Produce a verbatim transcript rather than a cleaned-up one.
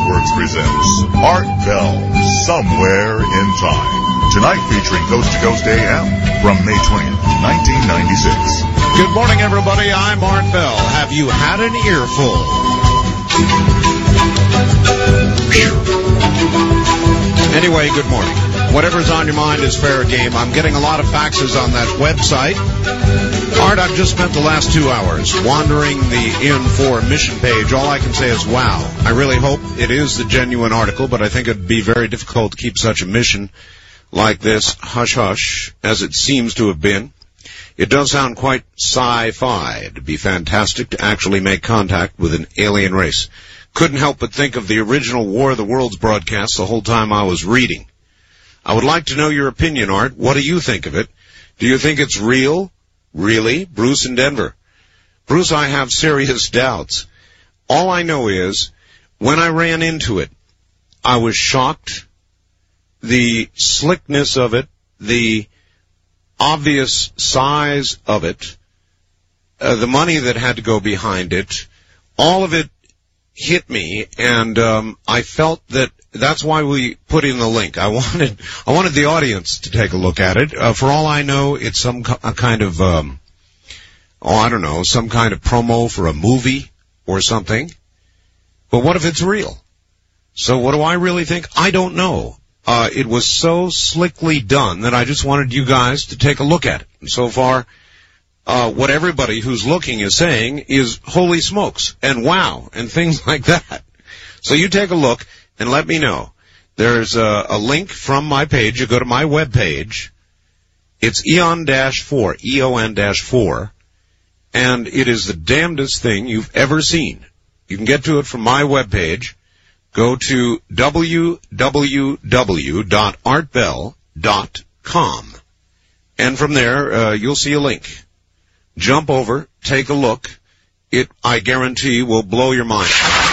Networks presents Art Bell, Somewhere in Time. Tonight featuring Coast to Coast A M from May twentieth, nineteen ninety-six. Good morning, everybody. I'm Art Bell. Have you had an earful? Anyway, good morning. Whatever's on your mind is fair game. I'm getting a lot of faxes on that website. Art, I've just spent the last two hours wandering the In For mission page. All I can say is, wow. I really hope it is the genuine article, but I think it would be very difficult to keep such a mission like this hush-hush as it seems to have been. It does sound quite sci-fi. It'd be fantastic to actually make contact with an alien race. Couldn't help but think of the original War of the Worlds broadcast the whole time I was reading. I would like to know your opinion, Art. What do you think of it? Do you think it's real? Really? Bruce in Denver. Bruce, I have serious doubts. All I know is, when I ran into it, I was shocked. The slickness of it, the obvious size of it, uh, the money that had to go behind it, all of it hit me, and um, I felt that that's why we put in the link. I wanted I wanted the audience to take a look at it. Uh, for all I know, it's some co- a kind of, um, oh, I don't know, some kind of promo for a movie or something. But what if it's real? So what do I really think? I don't know. Uh, it was so slickly done that I just wanted you guys to take a look at it. And so far, uh, what everybody who's looking is saying is holy smokes and wow and things like that. So you take a look and let me know. There's a, a link from my page. You go to my web page. It's Eon four, E O N four, and it is the damnedest thing you've ever seen. You can get to it from my web page. Go to w w w dot art bell dot com, and from there uh, you'll see a link. Jump over, take a look. It, I guarantee, will blow your mind.